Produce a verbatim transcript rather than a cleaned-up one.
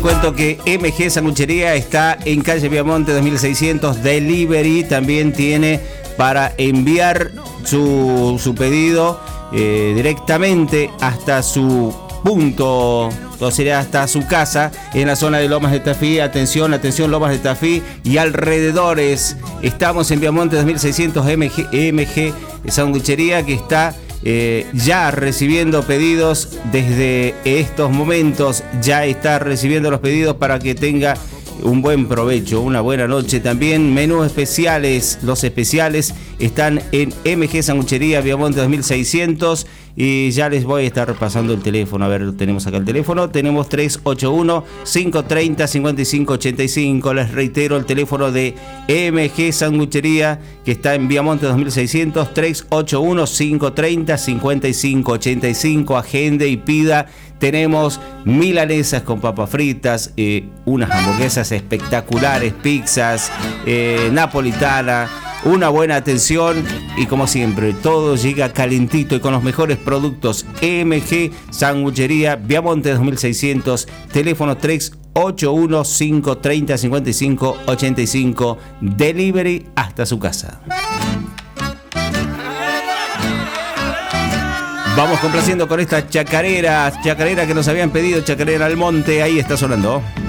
cuento que M G Sanguchería está en calle Viamonte dos mil seiscientos, Delivery. También tiene para enviar su, su pedido eh, directamente hasta su punto, o sea, hasta su casa en la zona de Lomas de Tafí. Atención, atención, Lomas de Tafí y alrededores. Estamos en Viamonte dos mil seiscientos, M G, M G Sanguchería, que está eh, ya recibiendo pedidos desde estos momentos. Ya está recibiendo los pedidos para que tenga un buen provecho, una buena noche. También menús especiales. Los especiales están en M G Sanguchería, Viamonte dos mil seiscientos. Y ya les voy a estar pasando el teléfono. A ver, tenemos acá el teléfono. Tenemos tres ocho uno, cinco tres cero, cinco cinco ocho cinco. Les reitero el teléfono de M G Sanguchería, que está en Viamonte dos mil seiscientos, tres ocho uno, cinco tres cero, cinco cinco ocho cinco. Agende y pida. Tenemos milanesas con papas fritas, eh, unas hamburguesas espectaculares, pizzas, eh, napolitana, una buena atención y, como siempre, todo llega calentito y con los mejores productos. M G Sanguchería, Viamonte dos mil seiscientos, teléfono tres ocho uno, cinco tres cero, cinco cinco ocho cinco, delivery hasta su casa. Vamos complaciendo con esta chacarera, chacarera que nos habían pedido, Chacarera al Monte. Ahí está sonando.